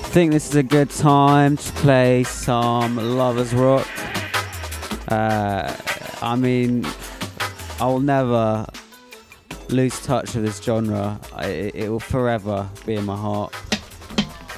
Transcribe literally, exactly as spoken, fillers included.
think this is a good time to play some Lovers Rock. Uh, I mean, I will never lose touch with this genre. I, it will forever be in my heart.